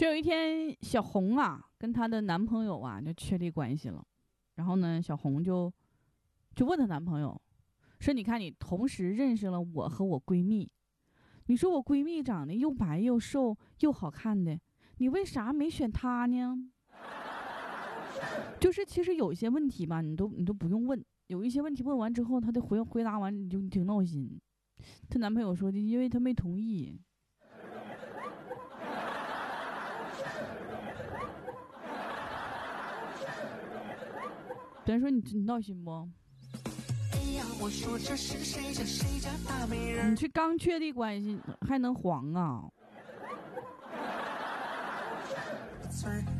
是有一天，小红啊跟她的男朋友啊就确立关系了，然后呢，小红就问她男朋友说：“你看，你同时认识了我和我闺蜜，你说我闺蜜长得又白又瘦又好看的，你为啥没选她呢？”就是其实有些问题吧，你都不用问，有一些问题问完之后，她的回答完你就挺闹心。她男朋友说的，因为她没同意。别人说你闹心不？你这刚确立关系还能黄啊？